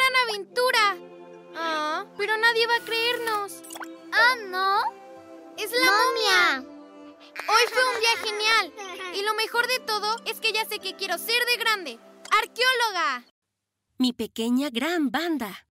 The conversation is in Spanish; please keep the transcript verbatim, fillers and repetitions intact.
gran aventura! Ah, pero nadie va a creernos. ¿Ah, no? ¡Es la momia! Hoy fue un día genial. Y lo mejor de todo es que ya sé que quiero ser de grande. ¡Arqueóloga! Mi pequeña gran banda.